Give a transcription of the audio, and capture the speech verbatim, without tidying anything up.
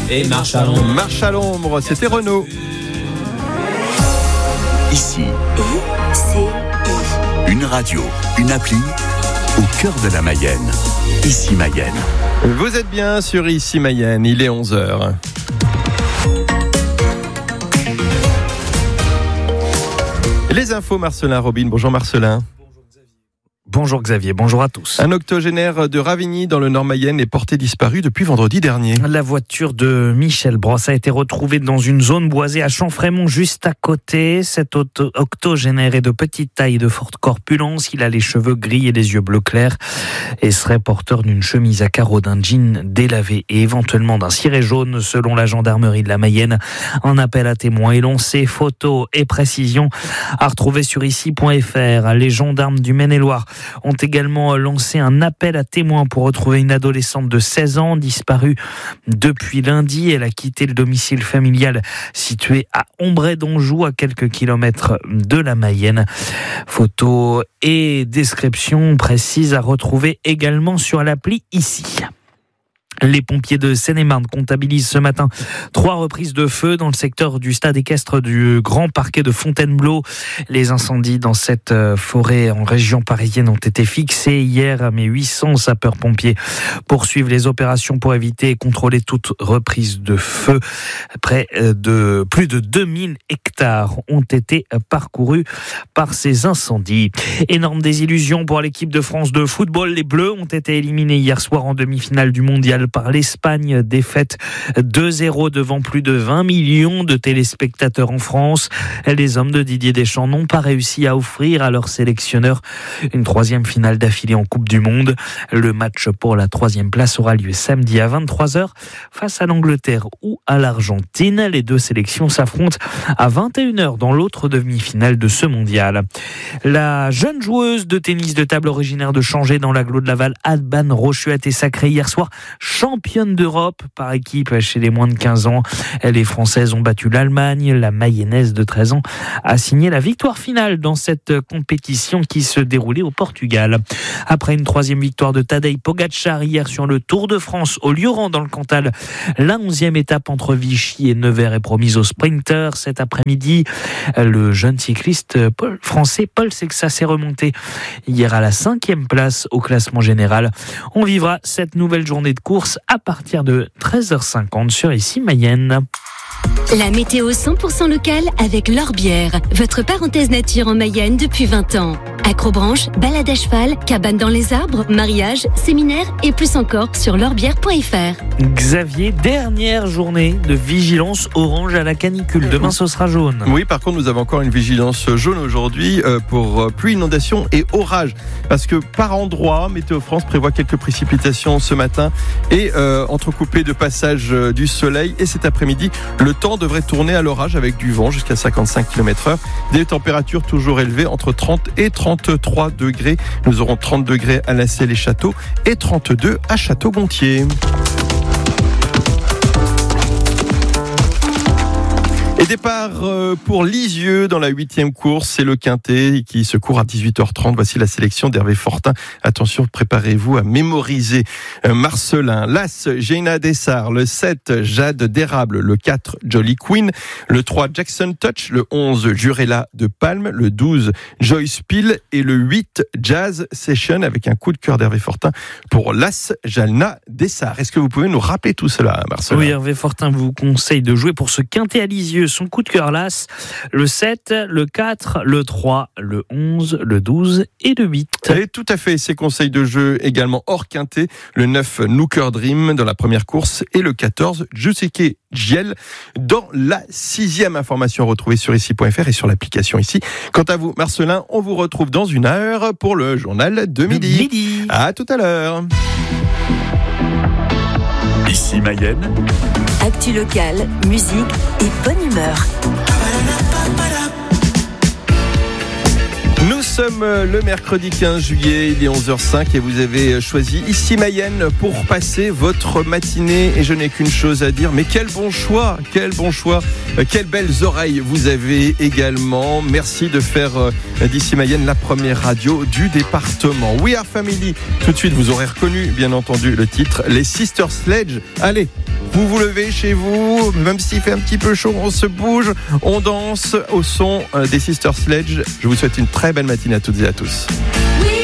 et marche à l'ombre. Marche à l'ombre, c'était Renaud. Ici, I C I. une radio, une appli au cœur de la Mayenne. Ici Mayenne. Vous êtes bien sur Ici Mayenne, il est onze heures. Les infos, Marcelin Robin. Bonjour Marcelin. Bonjour Xavier, bonjour à tous. Un octogénaire de Ravigny dans le Nord-Mayenne est porté disparu depuis vendredi dernier. La voiture de Michel Brosse a été retrouvée dans une zone boisée à Champfrémont, juste à côté. Cet octogénaire est de petite taille et de forte corpulence. Il a les cheveux gris et les yeux bleu clair et serait porteur d'une chemise à carreaux, d'un jean délavé et éventuellement d'un ciré jaune, selon la gendarmerie de la Mayenne. Un appel à témoins est lancé. Photos et précisions à retrouver sur ici point f r. Les gendarmes du Maine-et-Loire ont également lancé un appel à témoins pour retrouver une adolescente de seize ans disparue depuis lundi. Elle a quitté le domicile familial situé à Ombray-d'Anjou, à quelques kilomètres de la Mayenne. Photos et descriptions précises à retrouver également sur l'appli ici. Les pompiers de Seine-et-Marne comptabilisent ce matin trois reprises de feu dans le secteur du stade équestre du Grand Parquet de Fontainebleau. Les incendies dans cette forêt en région parisienne ont été fixés hier, mais huit cents sapeurs-pompiers poursuivent les opérations pour éviter et contrôler toute reprise de feu. Près de plus de deux mille hectares ont été parcourus par ces incendies. Énorme désillusion pour l'équipe de France de football. Les Bleus ont été éliminés hier soir en demi-finale du mondial par l'Espagne, défaite deux zéro devant plus de vingt millions de téléspectateurs en France. Les hommes de Didier Deschamps n'ont pas réussi à offrir à leur sélectionneur une troisième finale d'affilée en Coupe du Monde. Le match pour la troisième place aura lieu samedi à vingt-trois heures face à l'Angleterre ou à l'Argentine. Les deux sélections s'affrontent à vingt et une heures dans l'autre demi-finale de ce mondial. La jeune joueuse de tennis de table originaire de Changé dans l'agglo de Laval, Alban Rochu, a été sacrée hier soir championne d'Europe par équipe chez les moins de quinze ans. Les Françaises ont battu l'Allemagne. La Mayonnaise de treize ans a signé la victoire finale dans cette compétition qui se déroulait au Portugal. Après une troisième victoire de Tadej Pogačar hier sur le Tour de France au Lioran dans le Cantal, la onzième étape entre Vichy et Nevers est promise aux sprinters. Cet après-midi, le jeune cycliste français Paul Sexas s'est remonté hier à la cinquième place au classement général. On vivra cette nouvelle journée de course à partir de treize heures cinquante sur Ici Mayenne. La météo cent pour cent locale avec l'Orbière, votre parenthèse nature en Mayenne depuis vingt ans. Acrobranche, balade à cheval, cabane dans les arbres, mariage, séminaire et plus encore sur l'orbière point f r. Xavier, dernière journée de vigilance orange à la canicule. Demain, ce sera jaune. Oui, par contre, nous avons encore une vigilance jaune aujourd'hui euh, pour euh, pluie, inondation et orage. Parce que par endroits, Météo France prévoit quelques précipitations ce matin et euh, entrecoupées de passages euh, du soleil. Et cet après-midi, le temps devrait tourner à l'orage avec du vent jusqu'à cinquante-cinq kilomètres heure. Des températures toujours élevées entre trente et trente-trois degrés. Nous aurons trente degrés à Lassay-les-Châteaux et trente-deux à Château-Gontier. Et départ pour Lisieux dans la huitième course, c'est le Quintet qui se court à dix-huit heures trente. Voici la sélection d'Hervé Fortin. Attention, préparez-vous à mémoriser. Marcelin, l'As, Jaina Dessart, le sept, Jade d'Érable, le quatre, Jolly Queen, le trois, Jackson Touch, le onze, Jurella de Palme, le douze, Joyce Peel et le huit, Jazz Session avec un coup de cœur d'Hervé Fortin pour l'As, Jaina Dessart. Est-ce que vous pouvez nous rappeler tout cela, Marcelin ? Oui, Hervé Fortin vous conseille de jouer pour ce Quintet à Lisieux. Son coup de cœur l'As, le sept, le quatre, le trois, le onze, le douze et le huit. Et tout à fait, ces conseils de jeu également hors quintet, le neuf, Nooker Dream dans la première course et le quatorze, Jusuke Giel dans la sixième. Information retrouvée sur ici point f r et sur l'application ici. Quant à vous, Marcelin, on vous retrouve dans une heure pour le journal de midi. Midi. À tout à l'heure. Ici Mayenne. Actu locale, musique et bonne humeur. Nous sommes le mercredi quinze juillet, il est onze heures cinq et vous avez choisi Ici Mayenne pour passer votre matinée. Et je n'ai qu'une chose à dire, mais quel bon choix, quel bon choix, quelles belles oreilles vous avez également. Merci de faire d'Ici Mayenne la première radio du département. We Are Family, tout de suite vous aurez reconnu bien entendu le titre, les Sister Sledge. Allez, Vous vous levez chez vous, même s'il fait un petit peu chaud, on se bouge, on danse au son des Sister Sledge. Je vous souhaite une très belle matinée à toutes et à tous.